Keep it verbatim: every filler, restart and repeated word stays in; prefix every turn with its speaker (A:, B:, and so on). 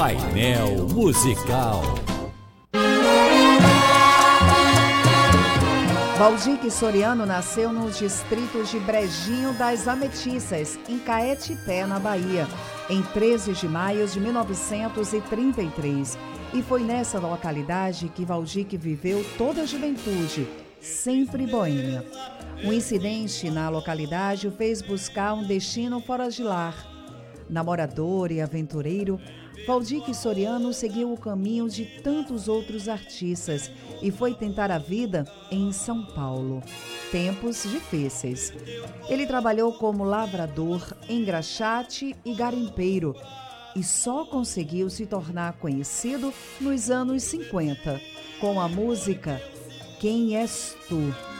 A: Painel Musical.
B: Valdir Soriano nasceu no distrito de Brejinho das Ametissas, em Caetité, na Bahia, em treze de maio de mil novecentos e trinta e três. E foi nessa localidade que Valdir viveu toda a juventude, sempre boêmia. Um incidente na localidade o fez buscar um destino fora de lar. Namorador e aventureiro, Valdir Soriano seguiu o caminho de tantos outros artistas e foi tentar a vida em São Paulo. Tempos difíceis. Ele trabalhou como lavrador, engraxate e garimpeiro e só conseguiu se tornar conhecido nos anos cinquenta, com a música Quem És Tu?